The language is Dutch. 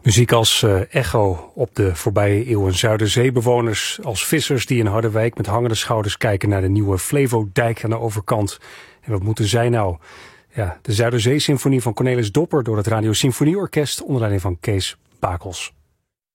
Muziek als echo op de voorbije eeuwen. Zuiderzeebewoners als vissers die in Harderwijk met hangende schouders kijken naar de nieuwe Flevodijk aan de overkant. En wat moeten zij nou? Ja, de Zuiderzee-symfonie van Cornelis Dopper door het Radio Symfonieorkest onder leiding van Kees Bakels.